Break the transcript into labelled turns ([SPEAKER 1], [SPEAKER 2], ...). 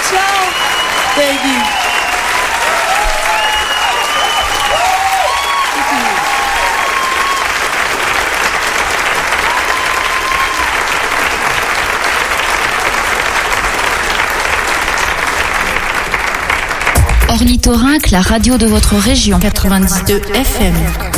[SPEAKER 1] Ciao, baby.
[SPEAKER 2] Ornithorynque, la radio de votre région. 92 FM.